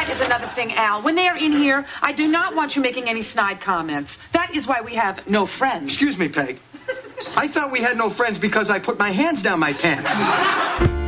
that is another thing, Al. When they are in here, I do not want you making any snide comments. That is why we have no friends. Excuse me, Peg. I thought we had no friends because I put my hands down my pants.